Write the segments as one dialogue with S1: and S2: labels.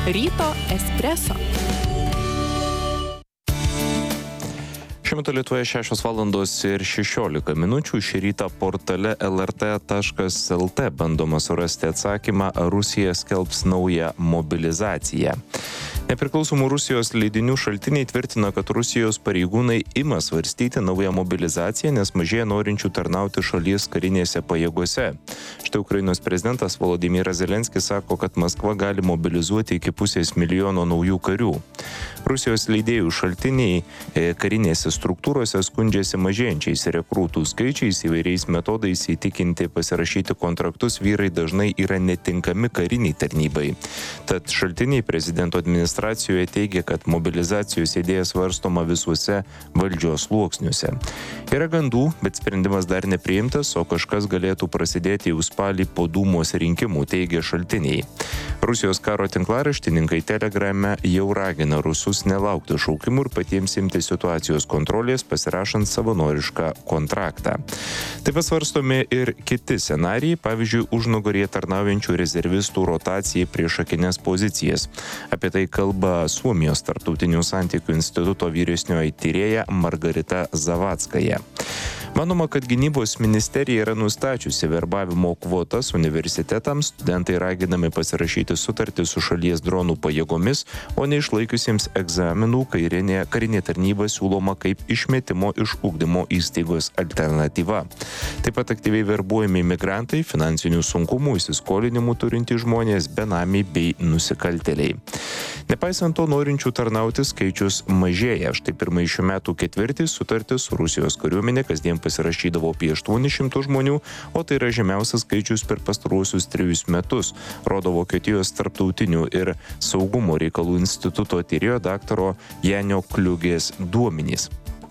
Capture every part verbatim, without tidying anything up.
S1: Ryto espreso.
S2: Šiuo metu Lietuvoje šešios valandos ir šešiolika minučių. Šį rytą portale el er tė taškas el tė bandoma surasti atsakymą, ar Rusija skelbs naują mobilizaciją. Nepriklausomų Rusijos leidinių šaltiniai tvirtina, kad Rusijos pareigūnai ima svarstyti naują mobilizaciją, nes mažėja norinčių tarnauti šalies karinėse pajėgose. Štai Ukrainos prezidentas Volodymyras Zelenskis sako, kad Maskva gali mobilizuoti iki pusės milijono naujų karių. Rusijos leidėjų šaltiniai karinėse struktūrose skundžiasi mažėjančiais rekrūtų skaičiais, įvairiais metodais įtikinti pasirašyti kontraktus vyrai dažnai yra netinkami kariniai tarnybai. Tad šaltiniai prezidento administracijoje teigia, kad mobilizacijos idėja svarstoma visuose valdžios sluoksniuose. Yra gandų, bet sprendimas dar nepriimtas, o kažkas galėtų prasidėti jau spalį po Dūmos rinkimų, teigia šaltiniai. Rusijos karo tinklaraštininkai Telegrame jau ragina rusus nelaukti šaukimų ir patiems imti situacijos kontrolės, pasirašant savanorišką kontraktą. Taip pat svarstomi ir kiti scenarijai, pavyzdžiui, užnugaryje tarnaujančių rezervistų rotacijai priešakinės pozicijas. Apie tai kalba Suomijos tarptautinių santykių instituto vyresnioji tyrėja Margarita Zavadskaja. Manoma, kad gynybos ministerija yra nustačiusi verbavimo kvotas universitetams, studentai raginami pasirašyti sutartį su šalies dronų pajėgomis, o neišlaikiusiems egzaminų karinė, karinė tarnyba siūloma kaip išmetimo iš ugdymo įstaigos alternatyva. Taip pat aktyviai verbuojami migrantai, finansinių sunkumų, įsiskolinimų turintys žmonės, benamiai bei nusikaltėliai. Nepaisant to, norinčių tarnauti skaičius mažėja. Štai pirmąjį šių metų ketvirtį sutartį su Rusijos kariuomenė kasdien pasirašydavo apie aštuonis šimtus žmonių, o tai yra žemiausias skaičius per pastaruosius trejus metus, rodo Vokietijos tarptautinių ir saugumo reikalų instituto tyrėjo daktaro Janio Kliugės duomenys.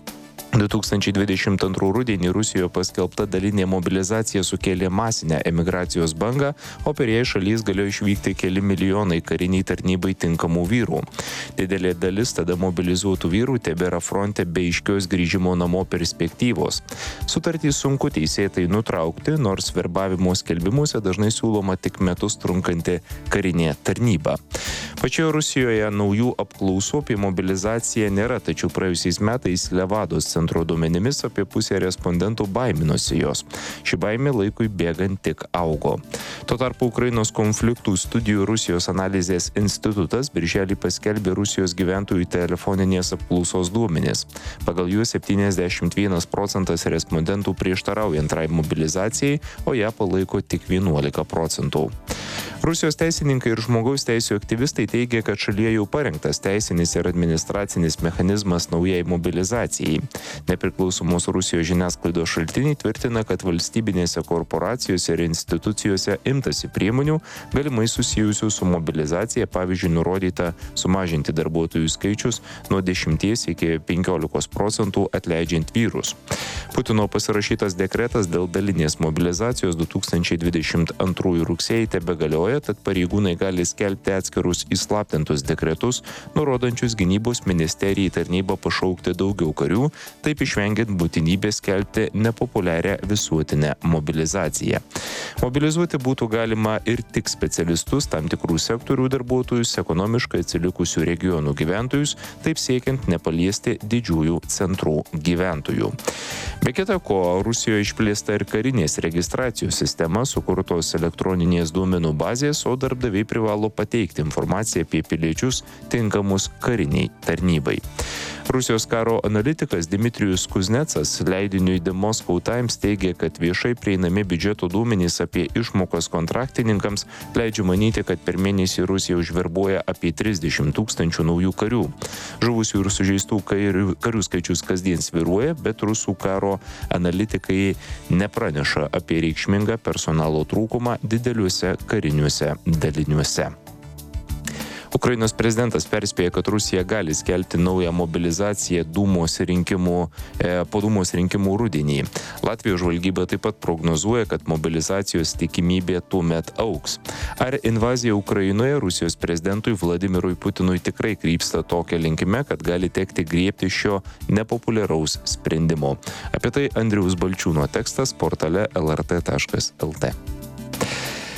S2: du tūkstančiai dvidešimt antrų rudenį Rusijoje paskelbta dalinė mobilizacija sukėlė masinę emigracijos bangą, o per ją iš šalies galėjo išvykti keli milijonai kariniai tarnybai tinkamų vyrų. Didelė dalis tada mobilizuotų vyrų tebėra fronte be aiškios grįžimo namo perspektyvos. Sutartį sunku teisėtai nutraukti, nors verbavimo skelbimuose dažnai siūloma tik metus trunkanti karinė tarnyba. Pačioje Rusijoje naujų apklausų apie mobilizaciją nėra, tačiau praėjusiais metais Levados centro duomenimis apie pusę respondentų baiminosi jos. Ši baimė laikui bėgant tik augo. Tuo tarpu Ukrainos konfliktų studijų Rusijos analizės institutas birželį paskelbė Rusijos gyventojų telefoninės apklausos duomenis. Pagal juos septyniasdešimt vienas procentas respondentų prieštarauja antrai mobilizacijai, o ją palaiko tik vienuolika procentų. Rusijos teisininkai ir žmogaus teisių aktyvistai teigia, kad šalyje jau parengtas teisinis ir administracinis mechanizmas naujai mobilizacijai. Nepriklausomos Rusijos žiniasklaidos šaltiniai tvirtina, kad valstybinėse korporacijose ir institucijose imtasi priemonių, galimai susijusių su mobilizacija, pavyzdžiui, nurodyta sumažinti darbuotojų skaičius nuo dešimties iki penkiolikos procentų atleidžiant vyrus. Putino pasirašytas dekretas dėl dalinės mobilizacijos du tūkstančiai dvidešimt antrųjų rugsėjį tebegalioja, tad pareigūnai gali skelbti atskirus įslaptintus dekretus, nurodančius gynybos ministerijai tarnybą pašaukti daugiau karių, taip išvengiant būtinybę skelbti nepopuliarią visuotinę mobilizaciją. Mobilizuoti būtų galima ir tik specialistus, tam tikrų sektorių darbuotojus, ekonomiškai atsilikusių regionų gyventojus, taip siekiant nepaliesti didžiųjų centrų gyventojų. Be kita ko, Rusijoje išplėsta ir karinės registracijos sistema, sukurtos elektroninės duomenų bazės, o darbdaviai privalo pateikti informaciją apie piliečius tinkamus kariniai tarnybai. Rusijos karo analitikas Dmitrijus Kuznecas leidiniui The Moscow Times teigia, kad viešai prieinami biudžeto duomenys apie išmokas kontraktininkams leidžia manyti, kad per mėnesį Rusija užverbuoja apie trisdešimt tūkstančių naujų karių. Žuvusių ir sužeistų karių, karių skaičius kasdien svyruoja, bet rusų karo analitikai nepraneša apie reikšmingą personalo trūkumą dideliuose kariniuose daliniuose. Ukrainos prezidentas perspėja, kad Rusija gali skelbti naują mobilizaciją Dūmos rinkimų, e, po Dūmos rinkimų rudenį. Latvijos žvalgyba taip pat prognozuoja, kad mobilizacijos tikimybė tuomet augs. Ar invazija Ukrainoje Rusijos prezidentui Vladimirui Putinui tikrai krypsta tokia linkime, kad gali tekti griebti šio nepopuliaraus sprendimo? Apie tai Andriaus Balčiūno tekstas portale el er tė taškas el tė.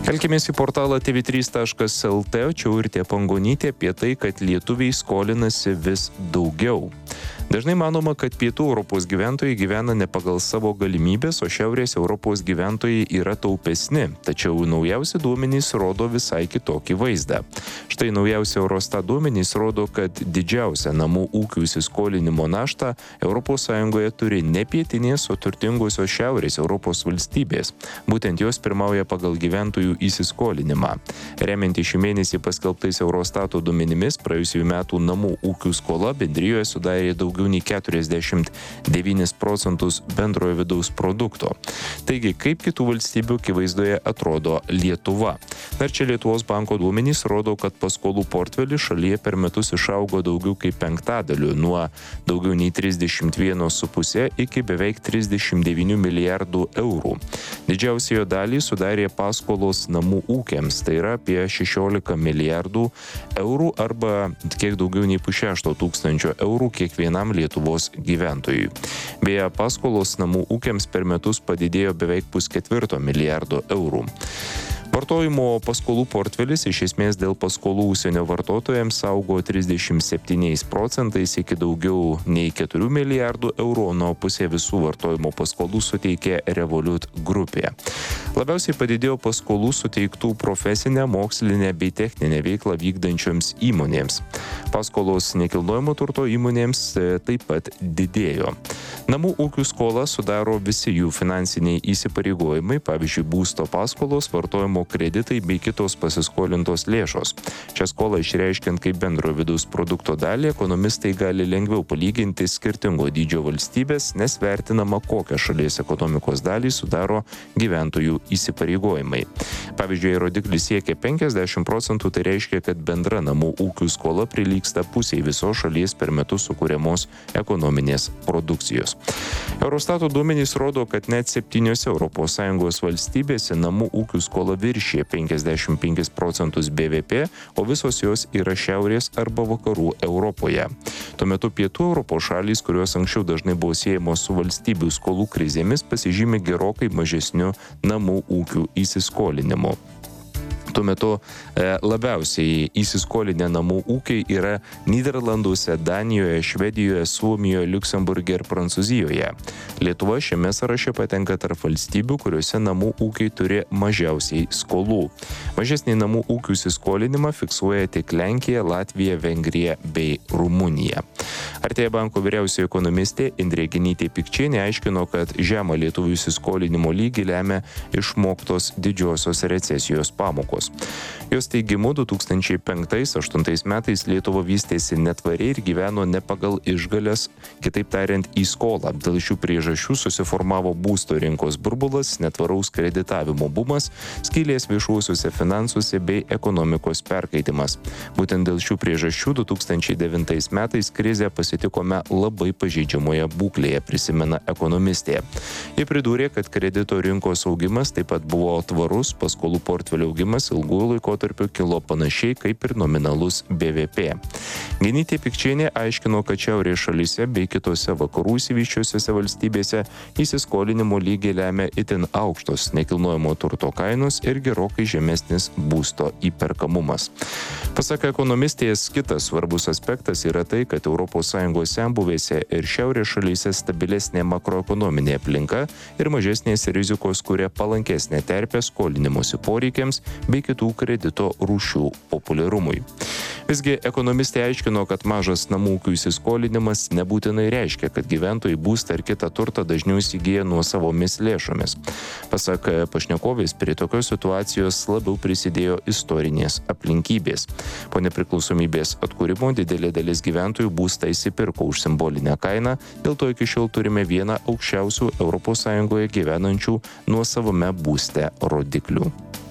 S2: Kelkimės į portalą tv trys taškas lt, čia Urtė Pangonytė apie tai, kad lietuviai skolinasi vis daugiau. Dažnai manoma, kad pietų Europos gyventojai gyvena ne pagal savo galimybės, o šiaurės Europos gyventojai yra taupesni. Tačiau naujausi duomenys rodo visai kitokį vaizdą. Štai naujausi Eurostat duomenys rodo, kad didžiausią namų ūkių įsiskolinimo naštą Europos Sąjungoje turi ne pietinės, o turtingosios šiaurės Europos valstybės. Būtent jos pirmauja pagal gyventojų įsiskolinimą. Remiantį šį mėnesį paskelbtais Eurostato duomenimis, praėjusių metų namų ūkių skola bendrijoje sudarė daugiau nei keturiasdešimt devynis procentus bendrojo vidaus produkto. Taigi, kaip kitų valstybių akivaizdoje atrodo Lietuva? Dar čia Lietuvos banko duomenys rodo, kad paskolų portfelis šalyje per metus išaugo daugiau kaip penktadaliu, nuo daugiau nei trisdešimt vieno su puse iki beveik trisdešimt devynių milijardų eurų. Didžiausią jo dalį sudarė paskolos namų ūkiams, tai yra apie šešiolika milijardų eurų arba kiek daugiau nei pusšešto tūkstančio eurų kiekvienam Lietuvos gyventojui. Beje, paskolos namų ūkiams per metus padidėjo beveik pusketvirto milijardo eurų. Vartojimo paskolų portfelis iš esmės dėl paskolų užsienio vartotojams augo trisdešimt septyniais procentais iki daugiau nei keturių milijardų eurų, nuo pusė visų vartojimo paskolų suteikė Revolut grupė. Labiausiai padidėjo paskolų suteiktų profesinę, mokslinę bei techninę veiklą vykdančioms įmonėms. Paskolos nekilnojamo turto įmonėms taip pat didėjo. Namų ūkių skolą sudaro visi jų finansiniai įsipareigojimai, pavyzdžiui, būsto paskolos, vartojimo kreditai bei kitos pasiskolintos lėšos. Šią skolą išreiškiant kaip bendro vidaus produkto dalį, ekonomistai gali lengviau palyginti skirtingo dydžio valstybės, nes vertinama, kokią šalies ekonomikos dalį sudaro gyventojų įsipareigojimai. Pavyzdžiui, jei rodiklis siekia penkiasdešimt procentų, tai reiškia, kad bendra namų ūkių skola prilygsta pusiai visos šalies per metus sukūriamos ekonominės produkcijos. Eurostato duomenys rodo, kad net septyniose Europos Sąjungos valstybėse namų ūkių skola viršė penkiasdešimt penkis procentus B V P, o visos jos yra šiaurės arba vakarų Europoje. Tuo metu pietų Europos šalys, kurios anksčiau dažnai buvo siejamos su valstybių skolų krizėmis, pasižymi gerokai mažesniu namų ūkių įsiskolinimu. Tuo metu e, labiausiai įsiskolinę namų ūkiai yra Nyderlanduose, Danijoje, Švedijoje, Suomijoje, Liuksemburge ir Prancūzijoje. Lietuva šiame sąraše patenka tarp valstybių, kuriuose namų ūkiai turi mažiausiai skolų. Mažesnį namų ūkių įsiskolinimą fiksuoja tik Lenkija, Latvija, Vengrija bei Rumunija. Artėja banko vyriausioji ekonomistė Indrė Genytė-Pikčienė aiškino, kad žemą lietuvių įsiskolinimo lygį lemia išmoktos didžiosios recesijos pamokos. Jos teigimu, du tūkstančiai penktais aštuntais metais Lietuva vystėsi netvariai ir gyveno ne pagal išgales, kitaip tariant, į skolą. Dėl šių priežasčių susiformavo būsto rinkos burbulas, netvaraus kreditavimo bumas, skylės viešuosiuose finansuose bei ekonomikos perkaitimas. Būtent dėl šių priežasčių du tūkstančiai devintais metais krizę pasitikome labai pažeidžiamoje būklėje, prisimena ekonomistė. Ji pridūrė, kad kredito rinkos augimas taip pat buvo tvarus, paskolų portfelio augimas ilgųjų laikotarpių kilo panašiai kaip ir nominalus B V P. Genytė-Pikčienė aiškino, kad šiaurės šalyse bei kitose vakarų išsivysčiusiose valstybėse įsiskolinimo lygį lemia itin aukštos nekilnojamo turto kainos ir gerokai žemesnis būsto įperkamumas. Pasak ekonomistės, kitas svarbus aspektas yra tai, kad Europos Sąjungos senbuvėse ir šiaurės šalyse stabilesnė makroekonominė aplinka ir mažesnės rizikos kuria palankesnė terpė skolinimosi poreikiams bei kitų kredito rūšių populiarumui. Visgi ekonomistė aiškino, kad mažas namų ūkių įsiskolinimas nebūtinai reiškia, kad gyventojai būstą ar kitą turtą dažniau įsigyja nuo savomis lėšomis. Pasak pašnekovės, prie tokios situacijos labiau prisidėjo istorinės aplinkybės. Po nepriklausomybės atkūrimo didelė dalis gyventojų būstą įsipirko už simbolinę kainą, dėl to iki šiol turime vieną aukščiausių Europos Sąjungoje gyvenančių nuosavame būste rodiklių.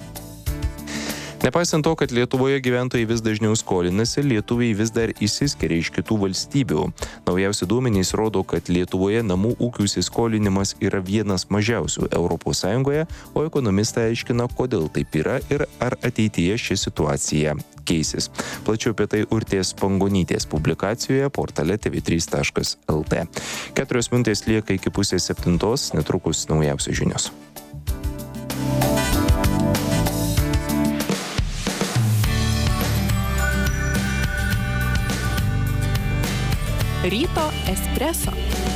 S2: Nepaisant to, kad Lietuvoje gyventojai vis dažniau skolinasi, lietuviai vis dar išsiskiria iš kitų valstybių. Naujausi duomenys rodo, kad Lietuvoje namų ūkių įsiskolinimas yra vienas mažiausių Europos Sąjungoje, o ekonomistai aiškina, kodėl taip yra ir ar ateityje ši situacija keisis. Plačiau apie tai Urtės Pangonytės publikacijoje portale tv trys taškas lt. Keturios minutės lieka iki pusės septintos, netrukus naujausios žinios.
S1: Ryto espreso.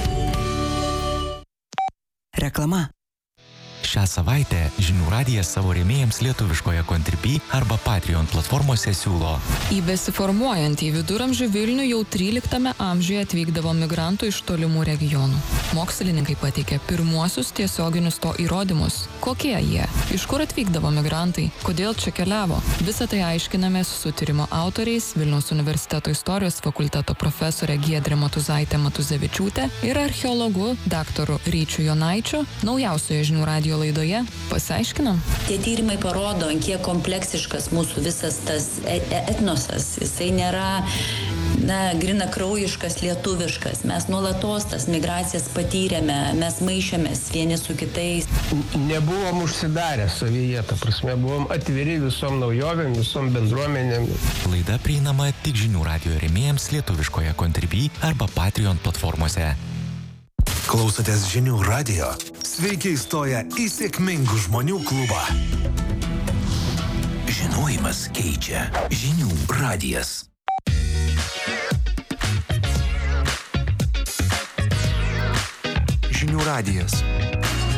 S3: Reklama.
S4: Šią savaitę Žinių radijas savo rėmėjams lietuviškoje Contribui arba Patreon platformose siūlo.
S5: Į besiformuojantį viduramžių Vilnių jau tryliktame amžiuje atvykdavo migrantų iš tolimų regionų. Mokslininkai pateikė pirmuosius tiesioginius to įrodymus. Kokie jie? Iš kur atvykdavo migrantai? Kodėl čia keliavo? Visą tai aiškinamės su tyrimo autoriais Vilniaus universiteto istorijos fakulteto profesorė Giedrė Matuzaitė Matuzevičiūtė ir archeologu daktaru Ryčiu Jonaičiu naujausioje Žinių radijo laidoje pasiaiškinam.
S6: Tie tyrimai parodo, kiek kompleksiškas mūsų visas tas etnosas. Jisai nėra, na, grina kraujiškas, lietuviškas. Mes nuolatos tas migracijas patyrėme, mes maišėmės vieni su kitais.
S7: Nebuvom užsidarę savyje, ta prasme, buvom atviri visom naujovėm, visom bendruomenėm.
S4: Laida prieinama tik Žinių radijo rėmėjams lietuviškoje Contribui arba Patreon platformose.
S8: Klausotės Žinių radijo. Sveiki įstoję į sėkmingų žmonių klubą. Žinojimas keičia. Žinių radijas. Žinių radijas.